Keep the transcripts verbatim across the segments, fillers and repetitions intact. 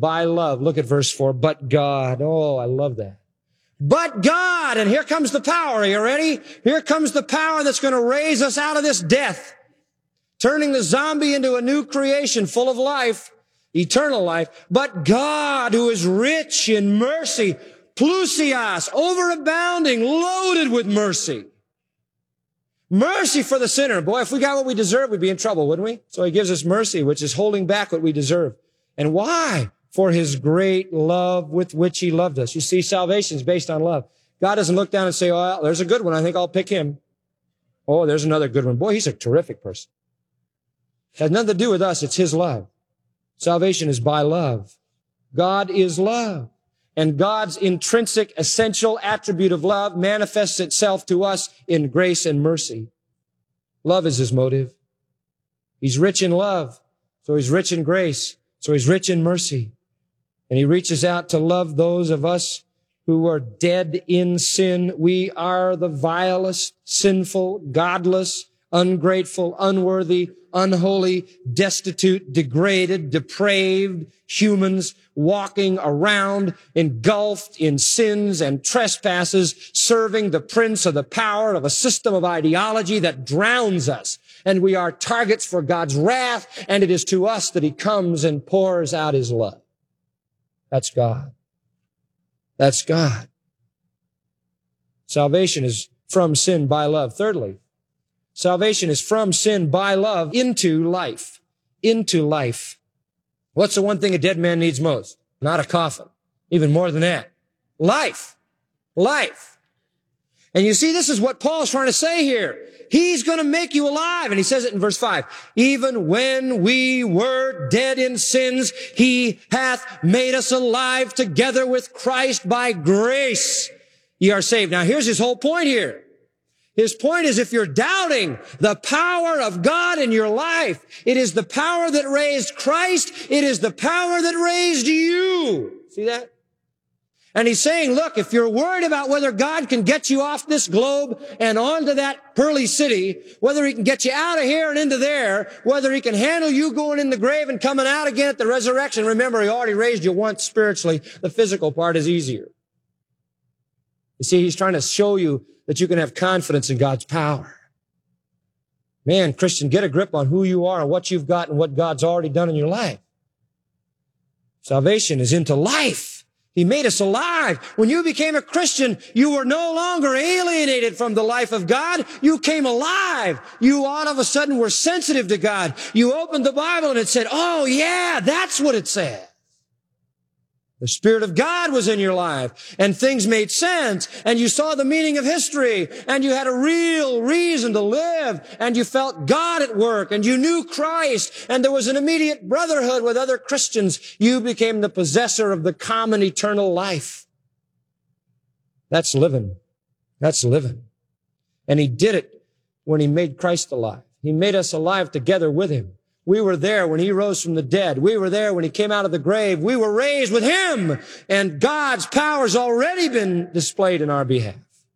by love. Look at verse four. But God. Oh, I love that. But God. And here comes the power. Are you ready? Here comes the power that's going to raise us out of this death, turning the zombie into a new creation full of life, eternal life. But God, who is rich in mercy, plusios, overabounding, loaded with mercy. Mercy for the sinner. Boy, if we got what we deserve, we'd be in trouble, wouldn't we? So he gives us mercy, which is holding back what we deserve. And why? For his great love with which he loved us. You see, salvation is based on love. God doesn't look down and say, oh, there's a good one. I think I'll pick him. Oh, there's another good one. Boy, he's a terrific person. It has nothing to do with us. It's his love. Salvation is by love. God is love. And God's intrinsic, essential attribute of love manifests itself to us in grace and mercy. Love is his motive. He's rich in love, so he's rich in grace, so he's rich in mercy. And he reaches out to love those of us who are dead in sin. We are the vilest, sinful, godless, ungrateful, unworthy, unholy, destitute, degraded, depraved humans walking around engulfed in sins and trespasses, serving the prince of the power of a system of ideology that drowns us. And we are targets for God's wrath, and it is to us that he comes and pours out his love. That's God. That's God. Salvation is from sin by love. Thirdly, salvation is from sin by love into life. Into life. What's the one thing a dead man needs most? Not a coffin. Even more than that. Life. Life. And you see, this is what Paul's trying to say here. He's going to make you alive. And he says it in verse five. Even when we were dead in sins, he hath made us alive together with Christ. By grace ye are saved. Now here's his whole point here. His point is, if you're doubting the power of God in your life, it is the power that raised Christ. It is the power that raised you. See that? And he's saying, look, if you're worried about whether God can get you off this globe and onto that pearly city, whether he can get you out of here and into there, whether he can handle you going in the grave and coming out again at the resurrection, remember, he already raised you once spiritually. The physical part is easier. You see, he's trying to show you that you can have confidence in God's power. Man, Christian, get a grip on who you are and what you've got and what God's already done in your life. Salvation is into life. He made us alive. When you became a Christian, you were no longer alienated from the life of God. You came alive. You all of a sudden were sensitive to God. You opened the Bible and it said, oh yeah, that's what it said. The Spirit of God was in your life, and things made sense, and you saw the meaning of history, and you had a real reason to live, and you felt God at work, and you knew Christ, and there was an immediate brotherhood with other Christians. You became the possessor of the common eternal life. That's living. That's living. And he did it when he made Christ alive. He made us alive together with him. We were there when he rose from the dead. We were there when he came out of the grave. We were raised with him, and God's power's already been displayed in our behalf.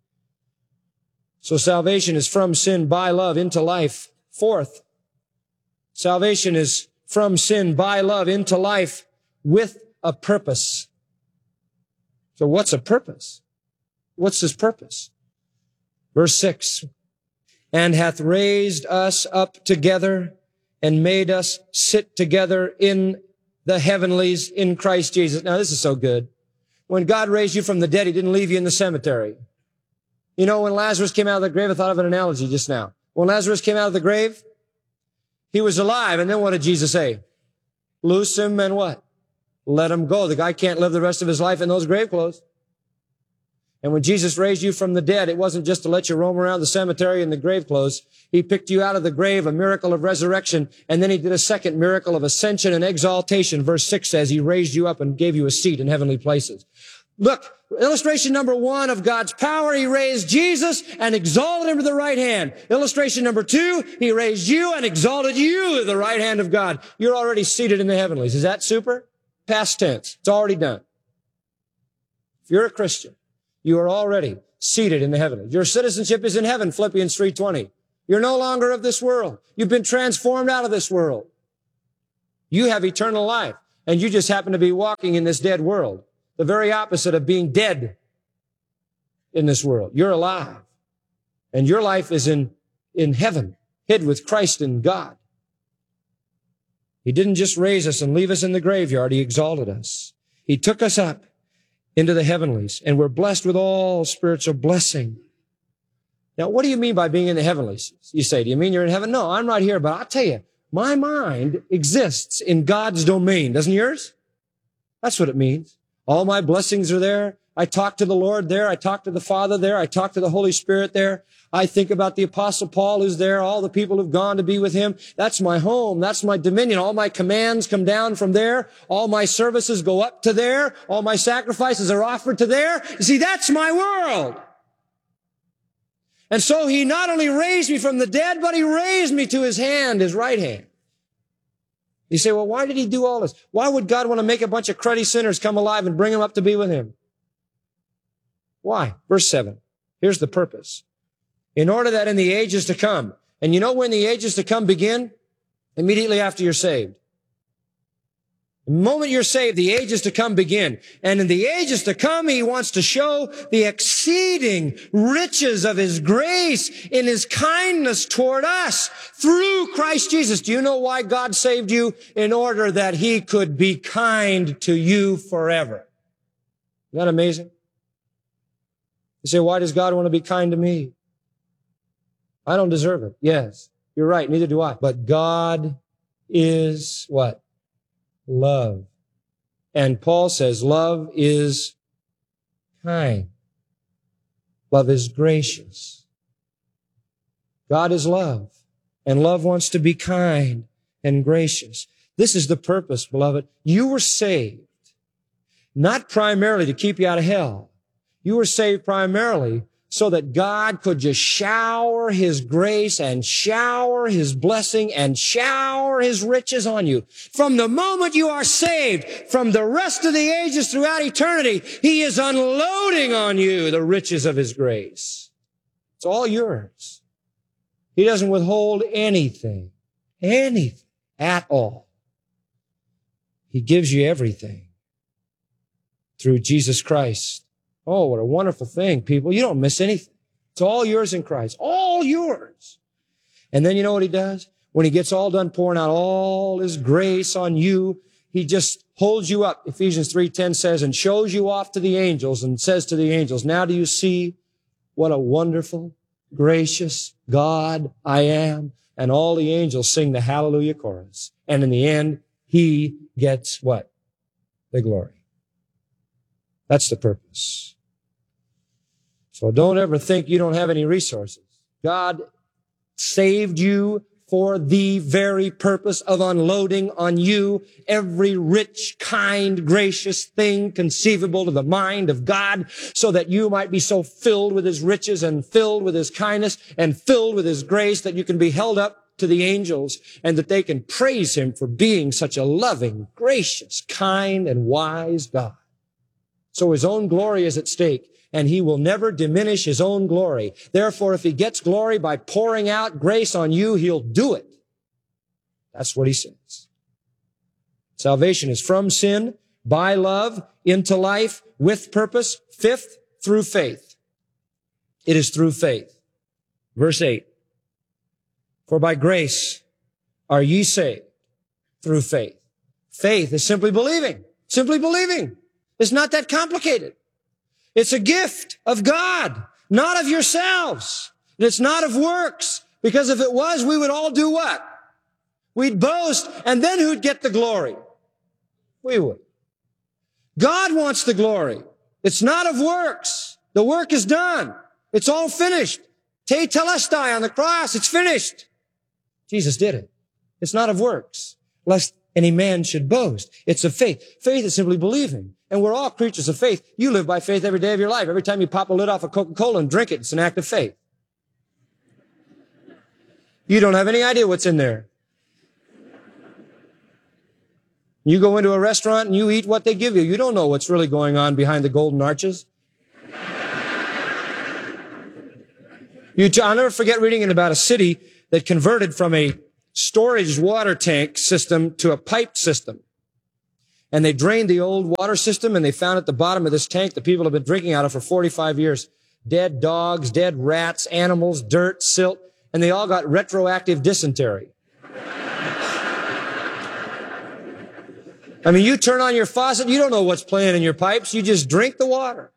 So salvation is from sin by love into life. Fourth, salvation is from sin by love into life with a purpose. So what's a purpose? What's his purpose? Verse six, and hath raised us up together and made us sit together in the heavenlies in Christ Jesus. Now, this is so good. When God raised you from the dead, he didn't leave you in the cemetery. You know, when Lazarus came out of the grave, I thought of an analogy just now. When Lazarus came out of the grave, he was alive. And then what did Jesus say? Loose him and what? Let him go. The guy can't live the rest of his life in those grave clothes. And when Jesus raised you from the dead, it wasn't just to let you roam around the cemetery in the grave clothes. He picked you out of the grave, a miracle of resurrection, and then he did a second miracle of ascension and exaltation. Verse six says he raised you up and gave you a seat in heavenly places. Look, illustration number one of God's power, he raised Jesus and exalted him to the right hand. Illustration number two, he raised you and exalted you to the right hand of God. You're already seated in the heavenlies. Is that super? Past tense. It's already done. If you're a Christian, you are already seated in the heavenlies. Your citizenship is in heaven, Philippians three twenty. You're no longer of this world. You've been transformed out of this world. You have eternal life. and you just happen to be walking in this dead world. The very opposite of being dead in this world. You're alive. And your life is in, in heaven, hid with Christ in God. He didn't just raise us and leave us in the graveyard. He exalted us. He took us up into the heavenlies, and we're blessed with all spiritual blessing. Now, what do you mean by being in the heavenlies? You say, do you mean you're in heaven? No, I'm not here, but I'll tell you, my mind exists in God's domain. Doesn't yours? That's what it means. All my blessings are there. I talk to the Lord there. I talk to the Father there. I talk to the Holy Spirit there. I think about the Apostle Paul who's there. All the people who've gone to be with him. That's my home. That's my dominion. All my commands come down from there. All my services go up to there. All my sacrifices are offered to there. You see, that's my world. And so he not only raised me from the dead, but he raised me to his hand, his right hand. You say, well, why did he do all this? Why would God want to make a bunch of cruddy sinners come alive and bring them up to be with him? Why? Verse seven. Here's the purpose. In order that in the ages to come, and you know when the ages to come begin? Immediately after you're saved. The moment you're saved, the ages to come begin. And in the ages to come, he wants to show the exceeding riches of his grace in his kindness toward us through Christ Jesus. Do you know why God saved you? In order that he could be kind to you forever. Isn't that amazing? You say, why does God want to be kind to me? I don't deserve it. Yes, you're right. Neither do I. But God is what? Love. And Paul says love is kind. Love is gracious. God is love. And love wants to be kind and gracious. This is the purpose, beloved. You were saved, not primarily to keep you out of hell. You were saved primarily so that God could just shower his grace and shower his blessing and shower his riches on you. From the moment you are saved, from the rest of the ages throughout eternity, he is unloading on you the riches of his grace. It's all yours. He doesn't withhold anything, anything at all. He gives you everything through Jesus Christ. Oh, what a wonderful thing, people. You don't miss anything. It's all yours in Christ. All yours. And then you know what he does? When he gets all done pouring out all his grace on you, he just holds you up. Ephesians three ten says, and shows you off to the angels and says to the angels, now do you see what a wonderful, gracious God I am? And all the angels sing the hallelujah chorus. And in the end, he gets what? The glory. That's the purpose. So don't ever think you don't have any resources. God saved you for the very purpose of unloading on you every rich, kind, gracious thing conceivable to the mind of God, so that you might be so filled with his riches and filled with his kindness and filled with his grace that you can be held up to the angels and that they can praise him for being such a loving, gracious, kind, and wise God. So his own glory is at stake, and he will never diminish his own glory. Therefore, if he gets glory by pouring out grace on you, he'll do it. That's what he says. Salvation is from sin, by love, into life, with purpose. Fifth, through faith. It is through faith. Verse eight. For by grace are ye saved through faith. Faith is simply believing. Simply believing. It's not that complicated. It's a gift of God, not of yourselves. And it's not of works, because if it was, we would all do what? We'd boast, and then who'd get the glory? We would. God wants the glory. It's not of works. The work is done. It's all finished. Te telestai on the cross. It's finished. Jesus did it. It's not of works, lest any man should boast. It's of faith. Faith is simply believing. And we're all creatures of faith. You live by faith every day of your life. Every time you pop a lid off a Coca-Cola and drink it, it's an act of faith. You don't have any idea what's in there. You go into a restaurant and you eat what they give you. You don't know what's really going on behind the golden arches. You t- I'll never forget reading in about a city that converted from a storage water tank system to a piped system. And they drained the old water system, and they found at the bottom of this tank that people have been drinking out of for forty-five years, dead dogs, dead rats, animals, dirt, silt, and they all got retroactive dysentery. I mean, you turn on your faucet, you don't know what's playing in your pipes, you just drink the water.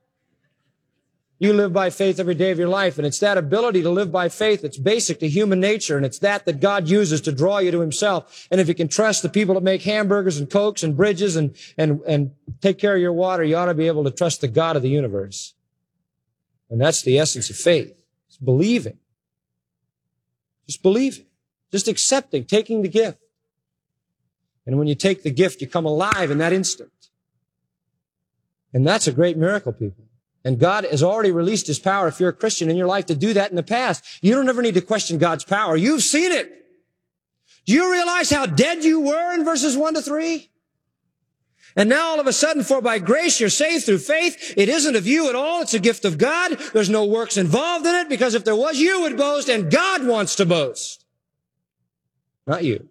You live by faith every day of your life, and it's that ability to live by faith that's basic to human nature, and it's that that God uses to draw you to himself. And if you can trust the people that make hamburgers and Cokes and bridges and, and, and take care of your water, you ought to be able to trust the God of the universe. And that's the essence of faith. It's believing. Just believing. Just accepting, taking the gift. And when you take the gift, you come alive in that instant. And that's a great miracle, people. And God has already released his power, if you're a Christian, in your life to do that in the past. You don't ever need to question God's power. You've seen it. Do you realize how dead you were in verses one to three? And now all of a sudden, for by grace you're saved through faith. It isn't of you at all. It's a gift of God. There's no works involved in it, because if there was, you would boast, and God wants to boast. Not you.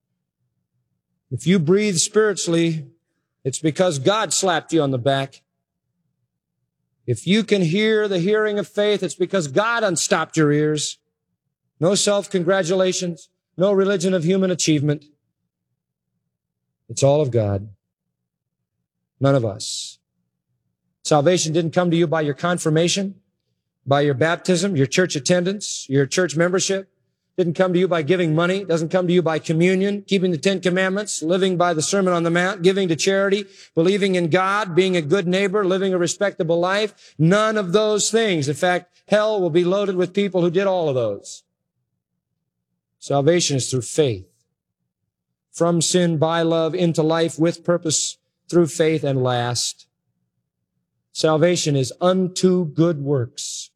If you breathe spiritually, it's because God slapped you on the back. If you can hear the hearing of faith, it's because God unstopped your ears. No self-congratulations, no religion of human achievement. It's all of God. None of us. Salvation didn't come to you by your confirmation, by your baptism, your church attendance, your church membership. Didn't come to you by giving money. Doesn't come to you by communion, keeping the Ten Commandments, living by the Sermon on the Mount, giving to charity, believing in God, being a good neighbor, living a respectable life. None of those things. In fact, hell will be loaded with people who did all of those. Salvation is through faith. From sin, by love, into life, with purpose, through faith, and last. Salvation is unto good works.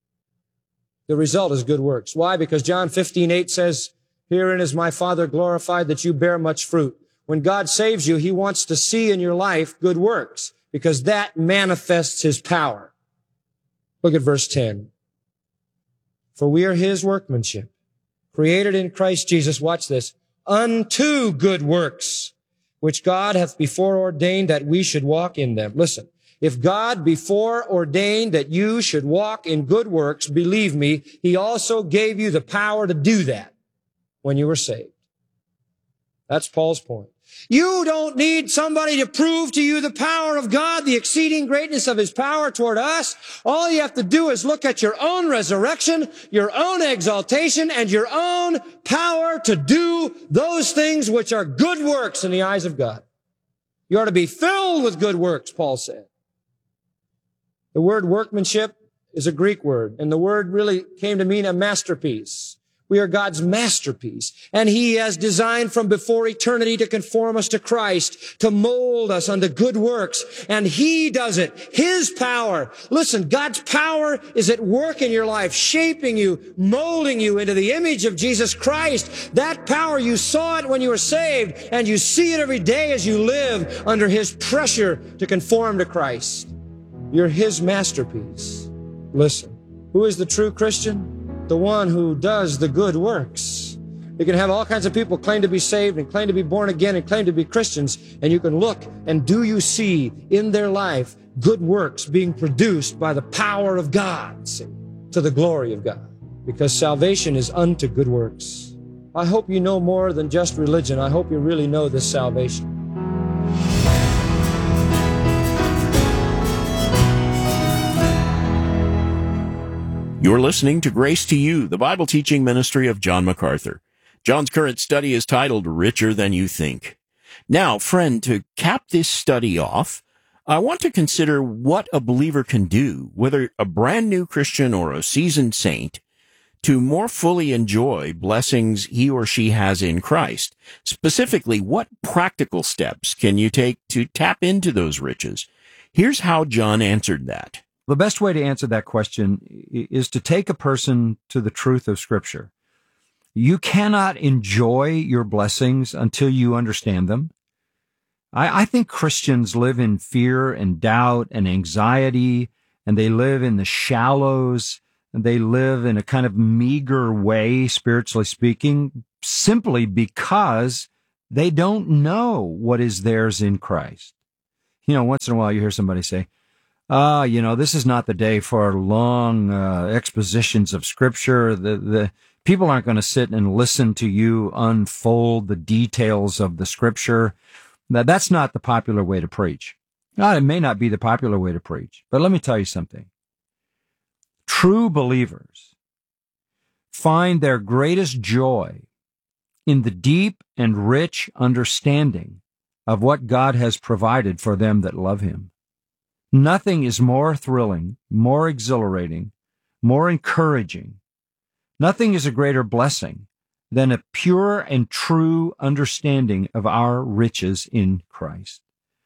The result is good works. Why? Because John fifteen eight says, herein is my Father glorified, that you bear much fruit. When God saves you, he wants to see in your life good works, because that manifests his power. Look at verse ten. For we are his workmanship, created in Christ Jesus, watch this, unto good works, which God hath before ordained that we should walk in them. Listen. If God before ordained that you should walk in good works, believe me, he also gave you the power to do that when you were saved. That's Paul's point. You don't need somebody to prove to you the power of God, the exceeding greatness of his power toward us. All you have to do is look at your own resurrection, your own exaltation, and your own power to do those things which are good works in the eyes of God. You are to be filled with good works, Paul said. The word workmanship is a Greek word, and the word really came to mean a masterpiece. We are God's masterpiece, and he has designed from before eternity to conform us to Christ, to mold us unto good works, and he does it. His power. Listen, God's power is at work in your life, shaping you, molding you into the image of Jesus Christ. That power, you saw it when you were saved, and you see it every day as you live under his pressure to conform to Christ. You're his masterpiece. Listen, who is the true Christian? The one who does the good works. You can have all kinds of people claim to be saved and claim to be born again and claim to be Christians, and you can look and do you see in their life good works being produced by the power of God, see, to the glory of God. Because salvation is unto good works. I hope you know more than just religion. I hope you really know this salvation. You're listening to Grace to You, the Bible teaching ministry of John MacArthur. John's current study is titled Richer Than You Think. Now, friend, to cap this study off, I want to consider what a believer can do, whether a brand new Christian or a seasoned saint, to more fully enjoy blessings he or she has in Christ. Specifically, what practical steps can you take to tap into those riches? Here's how John answered that. The best way to answer that question is to take a person to the truth of Scripture. You cannot enjoy your blessings until you understand them. I, I think Christians live in fear and doubt and anxiety, and they live in the shallows, and they live in a kind of meager way, spiritually speaking, simply because They don't know what is theirs in Christ. You know, once in a while you hear somebody say, ah, you know, this is not the day for long uh, expositions of Scripture. The, the people aren't going to sit and listen to you unfold the details of the Scripture. Now, that's not the popular way to preach. Now, it may not be the popular way to preach, but let me tell you something. True believers find their greatest joy in the deep and rich understanding of what God has provided for them that love Him. Nothing is more thrilling, more exhilarating, more encouraging. Nothing is a greater blessing than a pure and true understanding of our riches in Christ.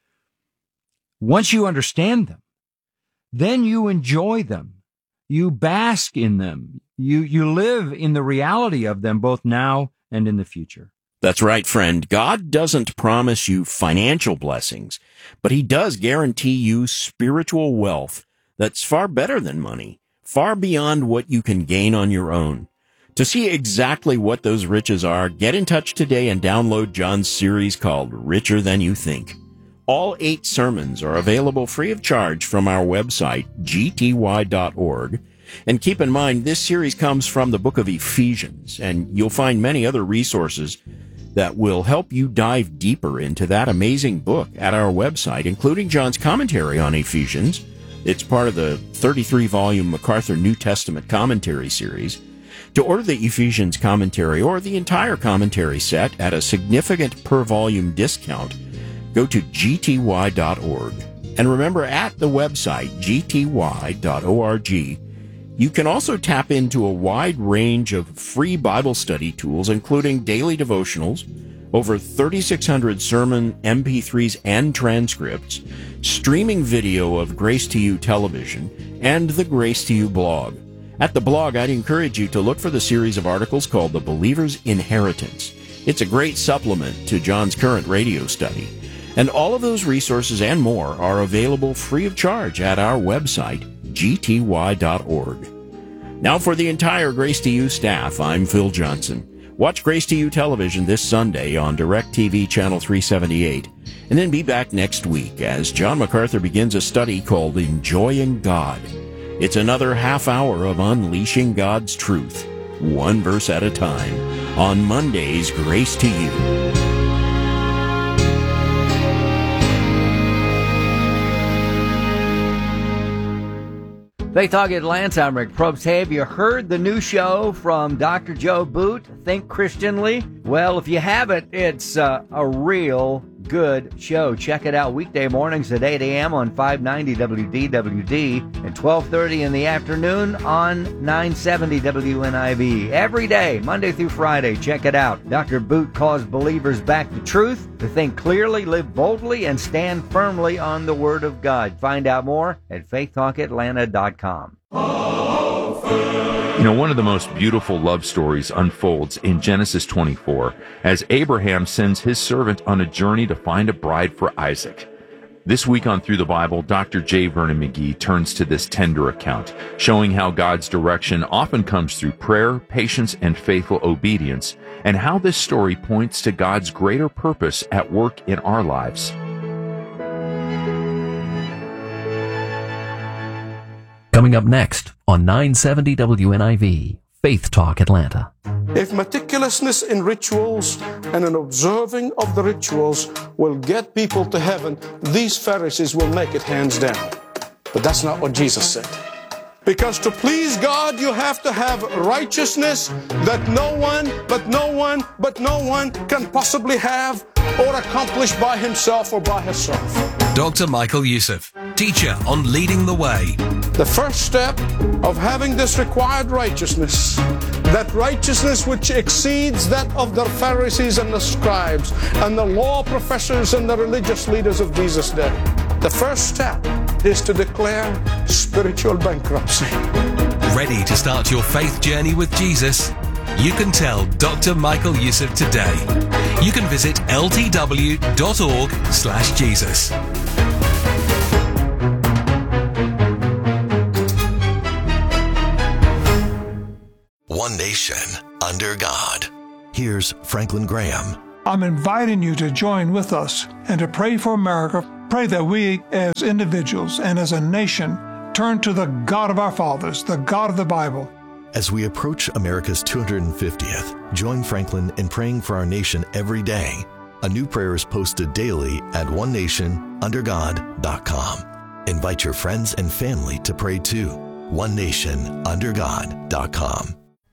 Once you understand them, then you enjoy them. You bask in them. You, you live in the reality of them both now and in the future. That's right, friend. God doesn't promise you financial blessings, but He does guarantee you spiritual wealth that's far better than money, far beyond what you can gain on your own. To see exactly what those riches are, get in touch today and download John's series called Richer Than You Think. All eight sermons are available free of charge from our website, g t y dot org. And keep in mind, this series comes from the book of Ephesians, and you'll find many other resources that will help you dive deeper into that amazing book at our website, including John's commentary on Ephesians. It's part of the thirty-three volume MacArthur New Testament Commentary series. To order the Ephesians commentary or the entire commentary set at a significant per-volume discount, go to g t y dot org. And remember, at the website, g t y dot org, you can also tap into a wide range of free Bible study tools, including daily devotionals, over thirty-six hundred sermon M P threes and transcripts, streaming video of Grace to You television, and the Grace to You blog. At the blog, I'd encourage you to look for the series of articles called The Believer's Inheritance. It's a great supplement to John's current radio study. And all of those resources and more are available free of charge at our website, g t y dot org. Now for the entire Grace to You staff, I'm Phil Johnson. Watch Grace to You television this Sunday on DirecTV Channel three seventy-eight, and then be back next week as John MacArthur begins a study called Enjoying God. It's another half hour of unleashing God's truth, one verse at a time, on Monday's Grace to You. Faith Talk Atlanta, I'm Rick Probst. Hey, have you heard the new show from Doctor Joe Boot, Think Christianly? Well, if you haven't, it's uh, a real good show. Check it out weekday mornings at eight a.m. on five ninety W D W D and twelve thirty in the afternoon on nine seventy W N I V. Every day, Monday through Friday. Check it out. Doctor Boot calls believers back to truth, to think clearly, live boldly, and stand firmly on the Word of God. Find out more at faith talk atlanta dot com. You know, one of the most beautiful love stories unfolds in Genesis twenty-four as Abraham sends his servant on a journey to find a bride for Isaac. This week on Through the Bible, Doctor J. Vernon McGee turns to this tender account, showing how God's direction often comes through prayer, patience, and faithful obedience, and how this story points to God's greater purpose at work in our lives. Coming up next on nine seventy W N I V, Faith Talk Atlanta. If meticulousness in rituals and an observing of the rituals will get people to heaven, these Pharisees will make it hands down. But that's not what Jesus said. Because to please God, you have to have righteousness that no one, but no one, but no one can possibly have or accomplish by himself or by herself. Doctor Michael Youssef, teacher on Leading the Way. The first step of having this required righteousness, that righteousness which exceeds that of the Pharisees and the scribes and the law professors and the religious leaders of Jesus' day. The first step is to declare spiritual bankruptcy. Ready to start your faith journey with Jesus? You can tell Doctor Michael Youssef today. You can visit l t w dot org slash Jesus. One nation under God. Here's Franklin Graham. I'm inviting you to join with us and to pray for America. Pray that we as individuals and as a nation turn to the God of our fathers, the God of the Bible. As we approach America's two hundred fiftieth, join Franklin in praying for our nation every day. A new prayer is posted daily at one nation under god dot com. Invite your friends and family to pray too. one nation under god dot com.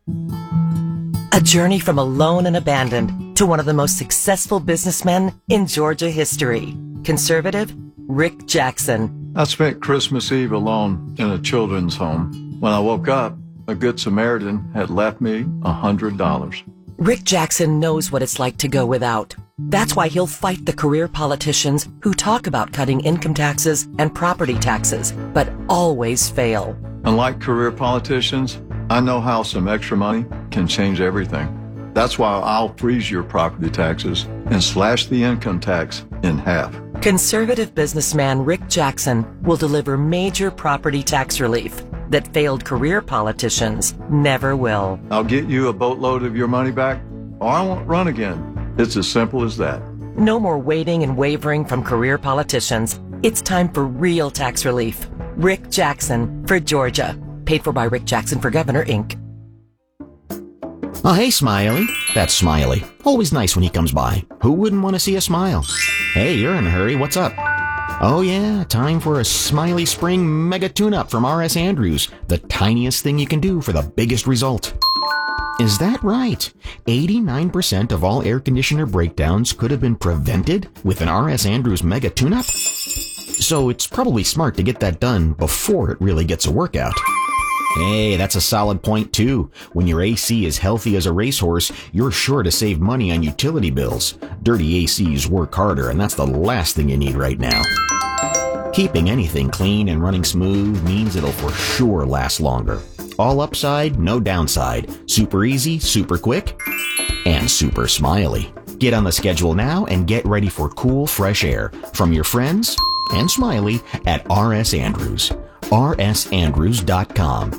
A journey from alone and abandoned to one of the most successful businessmen in Georgia history. Conservative Rick Jackson. I spent Christmas Eve alone in a children's home. When I woke up, a Good Samaritan had left me a hundred dollars. Rick Jackson knows what it's like to go without. That's why he'll fight the career politicians who talk about cutting income taxes and property taxes, but always fail. Unlike career politicians, I know how some extra money can change everything. That's why I'll freeze your property taxes and slash the income tax in half. Conservative businessman Rick Jackson will deliver major property tax relief that failed career politicians never will. I'll get you a boatload of your money back, or I won't run again. It's as simple as that. No more waiting and wavering from career politicians. It's time for real tax relief. Rick Jackson for Georgia. Paid for by Rick Jackson for Governor, Incorporated. Oh, hey, Smiley. That's Smiley. Always nice when he comes by. Who wouldn't want to see a smile? Hey, you're in a hurry. What's up? Oh, yeah, time for a Smiley Spring Mega Tune-Up from R S Andrews, the tiniest thing you can do for the biggest result. Is that right? eighty-nine percent of all air conditioner breakdowns could have been prevented with an R S Andrews Mega Tune-Up? So it's probably smart to get that done before it really gets a workout. Hey, that's a solid point, too. When your A C is healthy as a racehorse, you're sure to save money on utility bills. Dirty A Cs work harder, and that's the last thing you need right now. Keeping anything clean and running smooth means it'll for sure last longer. All upside, no downside. Super easy, super quick, and super smiley. Get on the schedule now and get ready for cool, fresh air from your friends and Smiley at R S Andrews. R S Andrews dot com.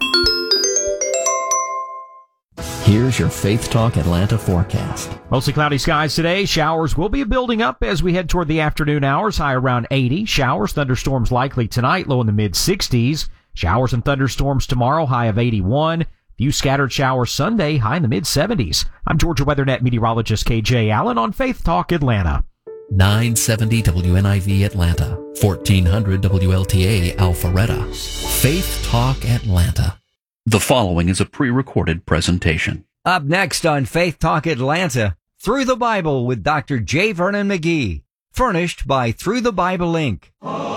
Here's your Faith Talk Atlanta forecast. Mostly cloudy skies today. Showers will be building up as we head toward the afternoon hours, high around eighty. Showers, thunderstorms likely tonight, low in the mid-sixties. Showers and thunderstorms tomorrow, high of eighty-one. Few scattered showers Sunday, high in the mid-seventies. I'm Georgia WeatherNet meteorologist K J Allen on Faith Talk Atlanta. nine seventy W N I V Atlanta, fourteen hundred W L T A Alpharetta. Faith Talk Atlanta. The following is a pre-recorded presentation. Up next on Faith Talk Atlanta, Through the Bible with Doctor J. Vernon McGee. Furnished by Through the Bible Incorporated.